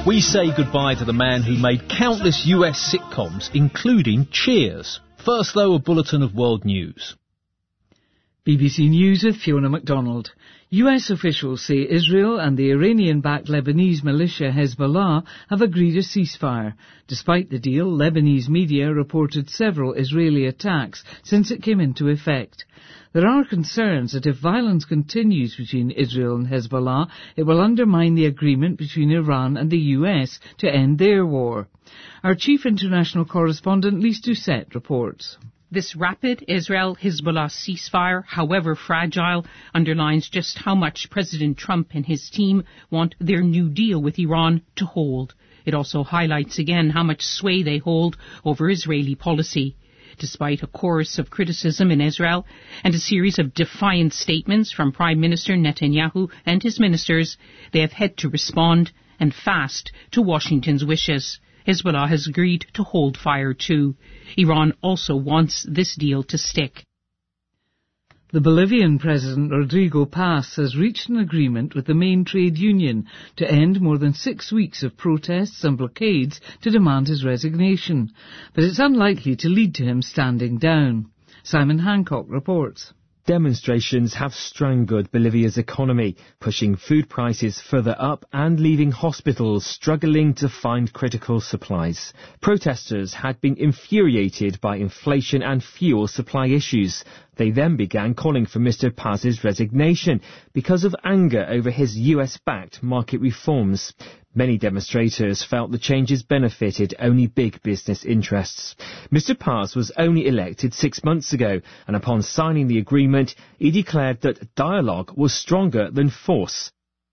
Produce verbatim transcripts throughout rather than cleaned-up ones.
We say goodbye to the man who made countless U S sitcoms, including Cheers. First, though, a bulletin of world news. B B C News with Fiona MacDonald. U S officials say Israel and the Iranian-backed Lebanese militia Hezbollah have agreed a ceasefire. Despite the deal, Lebanese media reported several Israeli attacks since it came into effect. There are concerns that if violence continues between Israel and Hezbollah, it will undermine the agreement between Iran and the U S to end their war. Our chief international correspondent, Lise Doucette, reports. This rapid Israel-Hezbollah ceasefire, however fragile, underlines just how much President Trump and his team want their new deal with Iran to hold. It also highlights again how much sway they hold over Israeli policy. Despite a chorus of criticism in Israel and a series of defiant statements from Prime Minister Netanyahu and his ministers, they have had to respond, and fast, to Washington's wishes. Hezbollah has agreed to hold fire too. Iran also wants this deal to stick. The Bolivian President Rodrigo Paz has reached an agreement with the main trade union to end more than six weeks of protests and blockades to demand his resignation. But it's unlikely to lead to him standing down. Simon Hancock reports. Demonstrations have strangled Bolivia's economy, pushing food prices further up and leaving hospitals struggling to find critical supplies. Protesters had been infuriated by inflation and fuel supply issues. They then began calling for Mister Paz's resignation because of anger over his U S-backed market reforms. Many demonstrators felt the changes benefited only big business interests. Mister Paz was only elected six months ago, and upon signing the agreement, he declared that dialogue was stronger than force.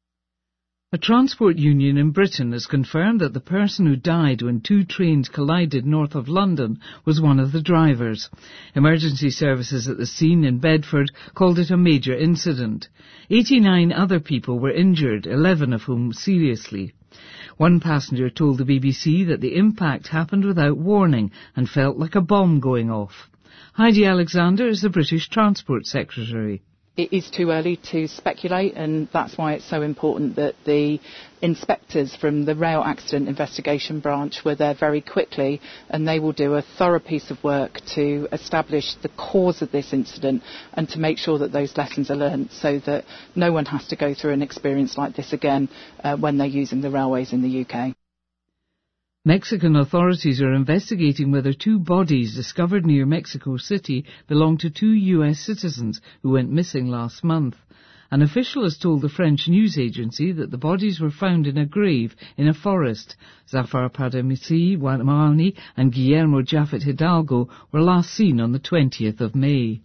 A transport union in Britain has confirmed that the person who died when two trains collided north of London was one of the drivers. Emergency services at the scene in Bedford called it a major incident. eighty-nine other people were injured, eleven of whom seriously. One passenger told the B B C that the impact happened without warning and felt like a bomb going off. Heidi Alexander is the British Transport Secretary. It is too early to speculate, and that's why it's so important that the inspectors from the Rail Accident Investigation Branch were there very quickly, and they will do a thorough piece of work to establish the cause of this incident and to make sure that those lessons are learned so that no one has to go through an experience like this again uh, when they're using the railways in the U K. Mexican authorities are investigating whether two bodies discovered near Mexico City belong to two U S citizens who went missing last month. An official has told the French news agency that the bodies were found in a grave in a forest. Zafar Padamisi Wamani and Guillermo Jaffet Hidalgo were last seen on the twentieth of May.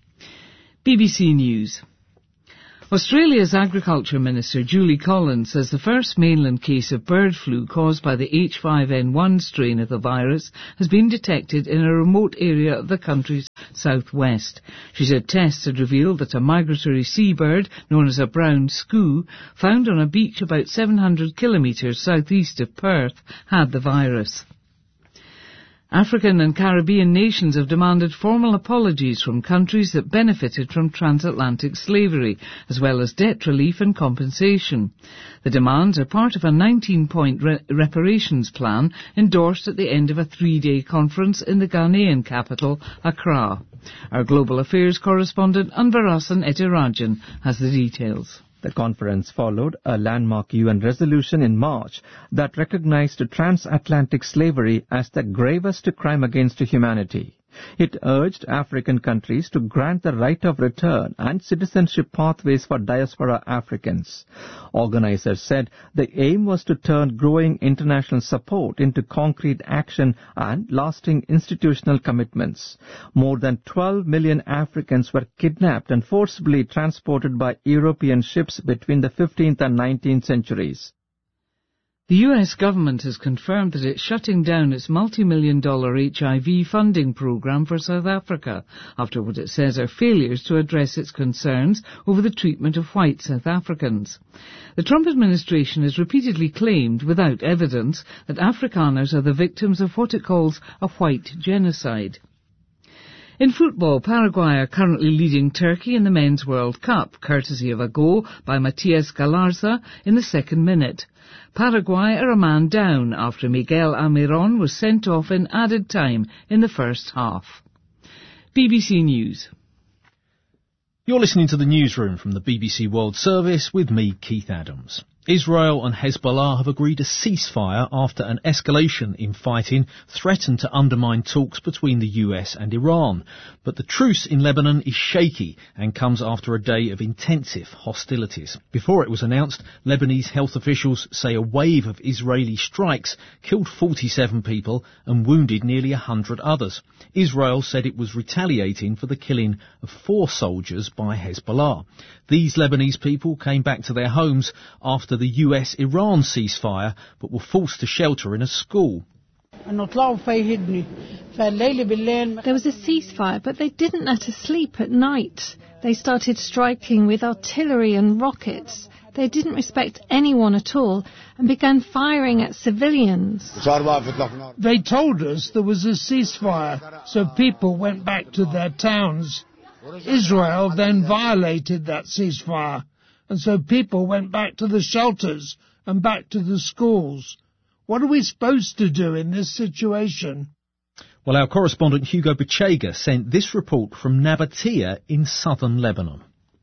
B B C News. Australia's Agriculture Minister Julie Collins says the first mainland case of bird flu caused by the H five N one strain of the virus has been detected in a remote area of the country's southwest. She said tests had revealed that a migratory seabird known as a brown skua, found on a beach about seven hundred kilometres southeast of Perth, had the virus. African and Caribbean nations have demanded formal apologies from countries that benefited from transatlantic slavery, as well as debt relief and compensation. The demands are part of a nineteen-point re- reparations plan endorsed at the end of a three-day conference in the Ghanaian capital, Accra. Our Global Affairs correspondent, Anvarasan Etirajan, has the details. The conference followed a landmark U N resolution in March that recognized transatlantic slavery as the gravest crime against humanity. It urged African countries to grant the right of return and citizenship pathways for diaspora Africans. Organizers said the aim was to turn growing international support into concrete action and lasting institutional commitments. More than twelve million Africans were kidnapped and forcibly transported by European ships between the fifteenth and nineteenth centuries. The U S government has confirmed that it's shutting down its multi-million dollar H I V funding program for South Africa after what it says are failures to address its concerns over the treatment of white South Africans. The Trump administration has repeatedly claimed, without evidence, that Afrikaners are the victims of what it calls a white genocide. In football, Paraguay are currently leading Turkey in the Men's World Cup, courtesy of a goal by Matias Galarza in the second minute. Paraguay are a man down after Miguel Almiron was sent off in added time in the first half. B B C News. You're listening to the newsroom from the B B C World Service with me, Keith Adams. Israel and Hezbollah have agreed a ceasefire after an escalation in fighting threatened to undermine talks between the U S and Iran. But the truce in Lebanon is shaky and comes after a day of intensive hostilities. Before it was announced, Lebanese health officials say a wave of Israeli strikes killed forty-seven people and wounded nearly one hundred others. Israel said it was retaliating for the killing of four soldiers by Hezbollah. These Lebanese people came back to their homes after the U S-Iran ceasefire, but were forced to shelter in a school. There was a ceasefire, but they didn't let us sleep at night. They started striking with artillery and rockets. They didn't respect anyone at all and began firing at civilians. They told us there was a ceasefire, so people went back to their towns. Israel then violated that ceasefire, and so people went back to the shelters and back to the schools. What are we supposed to do in this situation? Well, our correspondent Hugo Bachega sent this report from Nabatea in southern Lebanon.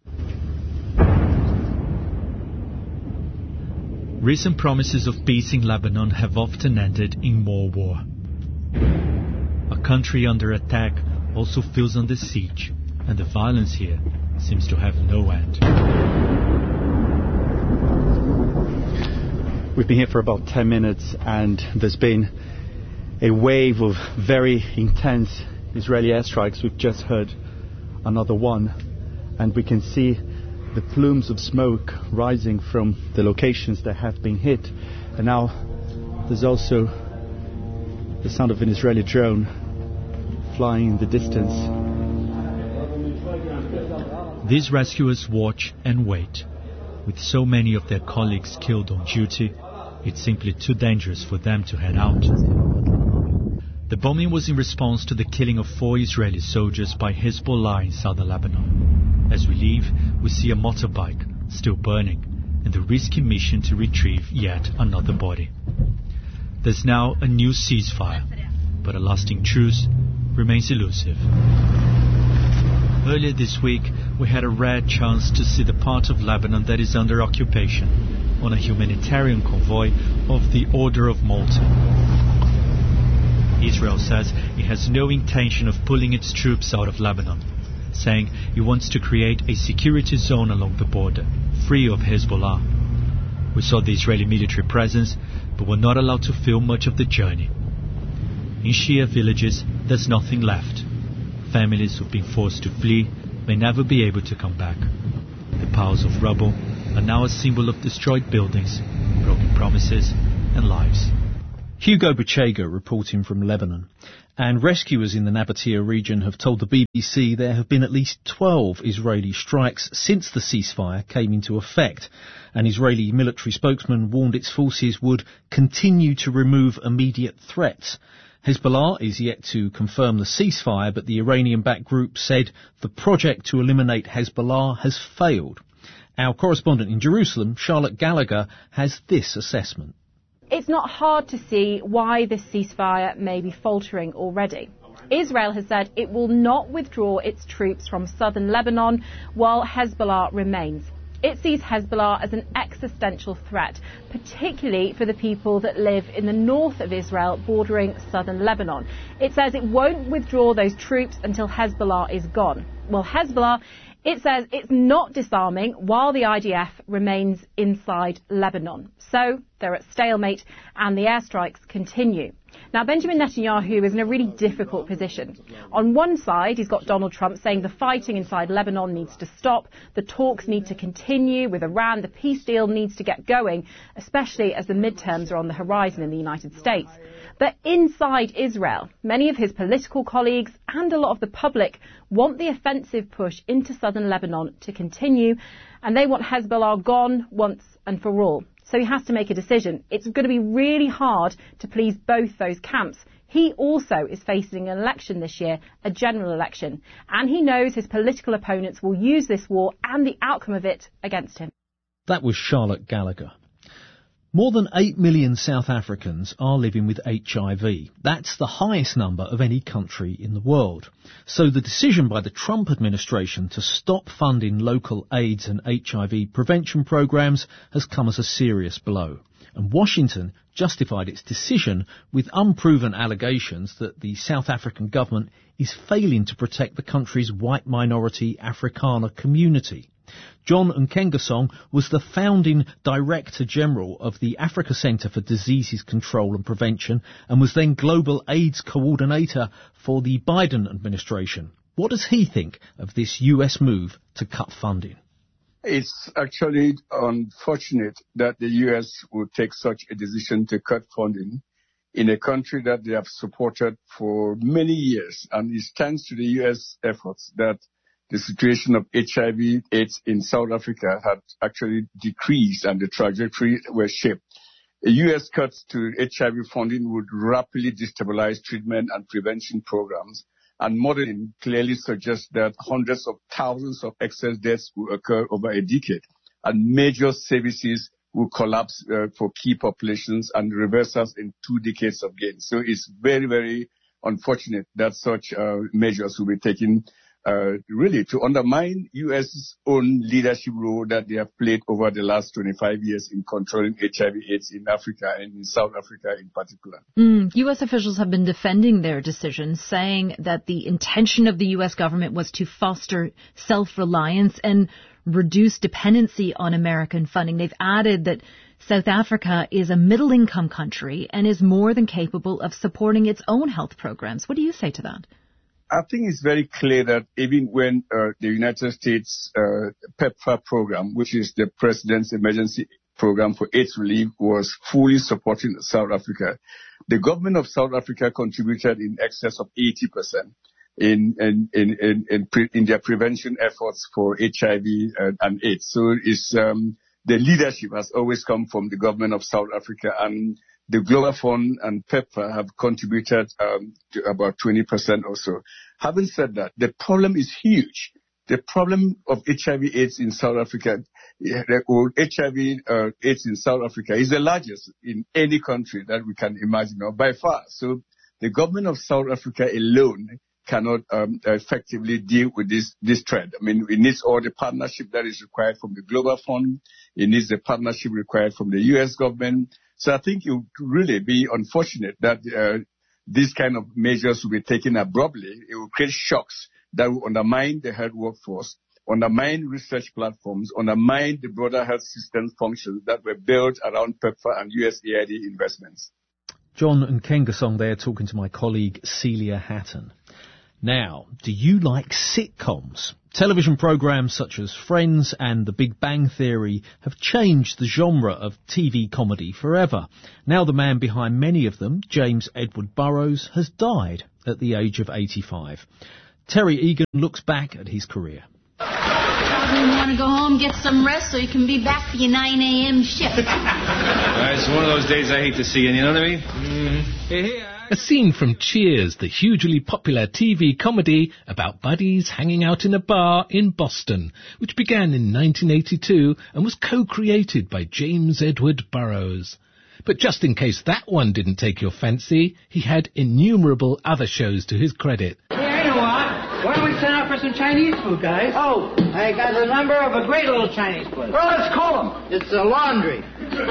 Recent promises of peace in Lebanon have often ended in more war. A country under attack also feels under siege, and the violence here seems to have no end. We've been here for about ten minutes and there's been a wave of very intense Israeli airstrikes. We've just heard another one, and we can see the plumes of smoke rising from the locations that have been hit. And now there's also the sound of an Israeli drone flying in the distance. These rescuers watch and wait. With so many of their colleagues killed on duty, it's simply too dangerous for them to head out. The bombing was in response to the killing of four Israeli soldiers by Hezbollah in southern Lebanon. As we leave, we see a motorbike still burning and the risky mission to retrieve yet another body. There's now a new ceasefire, but a lasting truce remains elusive. Earlier this week, we had a rare chance to see the part of Lebanon that is under occupation on a humanitarian convoy of the Order of Malta. Israel says it has no intention of pulling its troops out of Lebanon, saying it wants to create a security zone along the border, free of Hezbollah. We saw the Israeli military presence, but were not allowed to film much of the journey. In Shia villages, there's nothing left. Families who've been forced to flee may never be able to come back. The piles of rubble are now a symbol of destroyed buildings, broken promises and lives. Hugo Bachega reporting from Lebanon. And rescuers in the Nabatea region have told the B B C there have been at least twelve Israeli strikes since the ceasefire came into effect. An Israeli military spokesman warned its forces would continue to remove immediate threats. Hezbollah is yet to confirm the ceasefire, but the Iranian-backed group said the project to eliminate Hezbollah has failed. Our correspondent in Jerusalem, Charlotte Gallagher, has this assessment. It's not hard to see why this ceasefire may be faltering already. Israel has said it will not withdraw its troops from southern Lebanon while Hezbollah remains. It sees Hezbollah as an existential threat, particularly for the people that live in the north of Israel bordering southern Lebanon. It says it won't withdraw those troops until Hezbollah is gone. Well, Hezbollah, it says it's not disarming while the I D F remains inside Lebanon. So they're at stalemate and the airstrikes continue. Now, Benjamin Netanyahu is in a really difficult position. On one side, he's got Donald Trump saying the fighting inside Lebanon needs to stop, the talks need to continue with Iran, the peace deal needs to get going, especially as the midterms are on the horizon in the United States. But inside Israel, many of his political colleagues and a lot of the public want the offensive push into southern Lebanon to continue, and they want Hezbollah gone once and for all. So he has to make a decision. It's going to be really hard to please both those camps He also is facing an election this year, a general election, and he knows his political opponents will use this war and the outcome of it against him. That was Charlotte Gallagher. More than eight million South Africans are living with H I V. That's the highest number of any country in the world. So the decision by the Trump administration to stop funding local AIDS and H I V prevention programs has come as a serious blow. And Washington justified its decision with unproven allegations that the South African government is failing to protect the country's white minority Afrikaner community. John Nkengasong was the founding Director General of the Africa Centre for Diseases Control and Prevention and was then Global AIDS Coordinator for the Biden administration. What does he think of this U S move to cut funding? It's actually unfortunate that the U S would take such a decision to cut funding in a country that they have supported for many years, and it stands to the U S efforts that the situation of H I V AIDS in South Africa had actually decreased and the trajectory was shaped. A U S cut to H I V funding would rapidly destabilize treatment and prevention programs, and modeling clearly suggests that hundreds of thousands of excess deaths will occur over a decade, and major services will collapse uh, for key populations and reverse us in two decades of gain. So it's very, very unfortunate that such uh, measures will be taken Uh, really to undermine U S's own leadership role that they have played over the last twenty-five years in controlling H I V AIDS in Africa and in South Africa in particular. Mm, U S officials have been defending their decision, saying that the intention of the U S government was to foster self-reliance and reduce dependency on American funding. They've added that South Africa is a middle-income country and is more than capable of supporting its own health programs. What do you say to that? I think it's very clear that even when uh, the United States uh, PEPFAR program, which is the President's Emergency Program for AIDS Relief, was fully supporting South Africa, the government of South Africa contributed in excess of eighty percent in in in in, in, pre, in their prevention efforts for H I V and, and AIDS. So it's um, the leadership has always come from the government of South Africa, and the Global Fund and PEPFAR have contributed um, to about twenty percent or so. Having said that, the problem is huge. The problem of H I V AIDS in South Africa, or H I V uh, AIDS in South Africa, is the largest in any country that we can imagine, or by far. So the government of South Africa alone cannot um, effectively deal with this this trend. I mean, it needs all the partnership that is required from the Global Fund. It needs the partnership required from the U S government. So I think it would really be unfortunate that uh, these kind of measures will be taken abruptly. It will create shocks that will undermine the health workforce, undermine research platforms, undermine the broader health system functions that were built around PEPFAR and U S A I D investments. John Nkengasong there talking to my colleague Celia Hatton. Now, do you like sitcoms? Television programmes such as Friends and The Big Bang Theory have changed the genre of T V comedy forever. Now the man behind many of them, James Edward Burrows, has died at the age of eighty-five. Terry Egan looks back at his career. Probably want to go home, get some rest so you can be back for your nine a.m. shift. Uh, it's one of those days I hate to see, and you know what I mean? Mm. Hey, hey, A scene from Cheers, the hugely popular T V comedy about buddies hanging out in a bar in Boston, which began in nineteen eighty-two and was co-created by James Edward Burrows. But just in case that one didn't take your fancy, he had innumerable other shows to his credit. Hey, you know what? Why don't we send out for some Chinese food, guys? Oh, I got the number of a great little Chinese place. Well, let's call them. It's a laundry.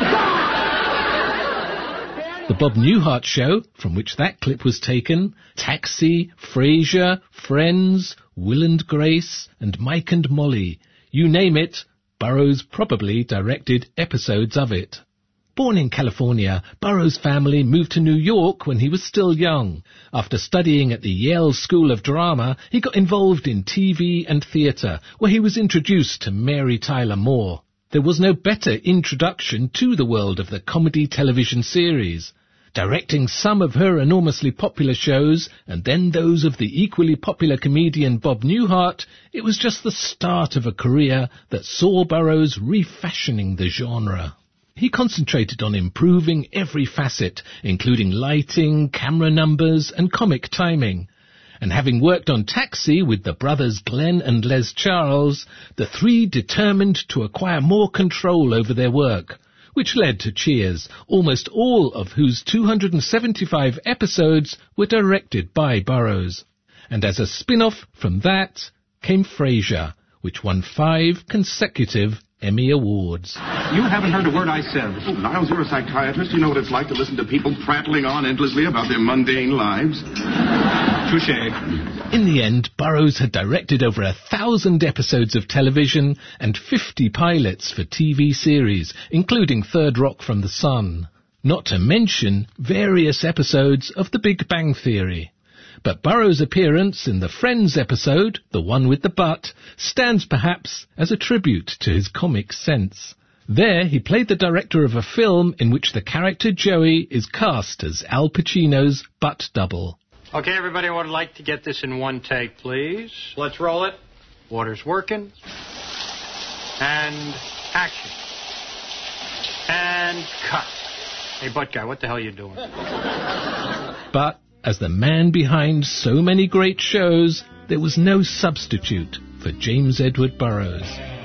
The Bob Newhart Show, from which that clip was taken, Taxi, Frasier, Friends, Will and Grace, and Mike and Molly. You name it, Burrows probably directed episodes of it. Born in California, Burrows' family moved to New York when he was still young. After studying at the Yale School of Drama, he got involved in T V and theatre, where he was introduced to Mary Tyler Moore. There was no better introduction to the world of the comedy television series. Directing some of her enormously popular shows, and then those of the equally popular comedian Bob Newhart, it was just the start of a career that saw Burrows refashioning the genre. he concentrated on improving every facet, including lighting, camera numbers and comic timing. And having worked on Taxi with the brothers Glenn and Les Charles, the three determined to acquire more control over their work, which led to Cheers, almost all of whose two hundred seventy-five episodes were directed by Burrows. And as a spin-off from that came Frasier, which won five consecutive Emmy Awards. You haven't heard a word I said. Oh, Niles, you're a psychiatrist. You know what it's like to listen to people prattling on endlessly about their mundane lives. Touché. In the end, Burrows had directed over a thousand episodes of television and fifty pilots for T V series, including Third Rock from the Sun. Not to mention various episodes of The Big Bang Theory. But Burrows' appearance in the Friends episode, the one with the butt, stands perhaps as a tribute to his comic sense. There he played the director of a film in which the character Joey is cast as Al Pacino's butt double. Okay, everybody, I would like to get this in one take, please. Let's roll it. Water's working. And action. And cut. Hey, butt guy, what the hell are you doing? But as the man behind so many great shows, there was no substitute for James Edward Burrows.